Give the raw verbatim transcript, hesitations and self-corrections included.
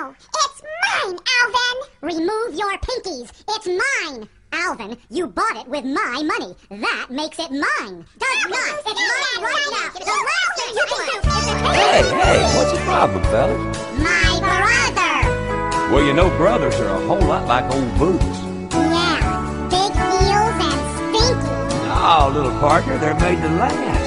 No, it's mine, Alvin! Remove your pinkies. It's mine. Alvin, you bought it with my money. That makes it mine. Does not. It's mine right now. The last thing you can do is to take Hey, hey, what's the problem, fellas? my brother. Well, you know brothers are a whole lot like old boots. Yeah, big heels and stinky. No, little partner, they're made to last.